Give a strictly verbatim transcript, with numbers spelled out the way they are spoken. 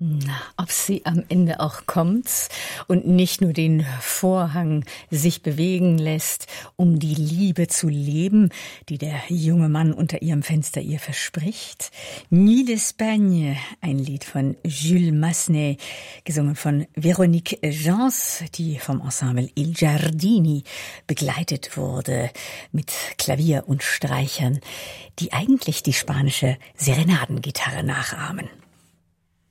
Na, ob sie am Ende auch kommt und nicht nur den Vorhang sich bewegen lässt, um die Liebe zu leben, die der junge Mann unter ihrem Fenster ihr verspricht. Nuit d'Espagne, ein Lied von Jules Massenet, gesungen von Véronique Gens, die vom Ensemble Il Giardini begleitet wurde mit Klavier und Streichern, die eigentlich die spanische Serenadengitarre nachahmen.